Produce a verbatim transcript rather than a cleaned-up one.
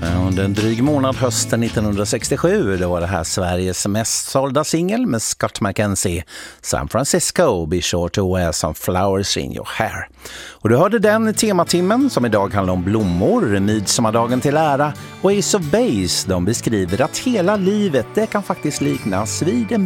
Under en dryg månad hösten nittonhundrasextiosju då var det här Sveriges mest sålda singel med Scott McKenzie, San Francisco, Be Sure to Wear Some Flowers in Your Hair. Och du hörde den tematimmen som idag handlar om blommor, midsommardagen till ära, och Ace of Base, de beskriver att hela livet det kan faktiskt liknas vid en